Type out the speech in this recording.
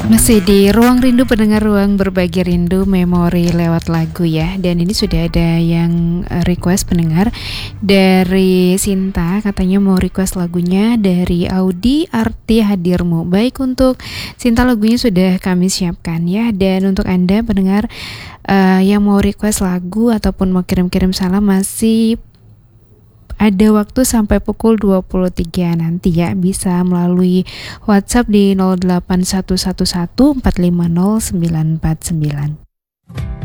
Masih di Ruang Rindu pendengar, ruang berbagi rindu memori lewat lagu ya. Dan ini sudah ada yang request pendengar dari Sinta, katanya mau request lagunya dari Audi Arti Hadirmu. Baik, untuk Sinta lagunya sudah kami siapkan ya. Dan untuk Anda pendengar yang mau request lagu ataupun mau kirim-kirim salam, masih ada waktu sampai pukul 23 nanti ya. Bisa melalui WhatsApp di 08111 450 949.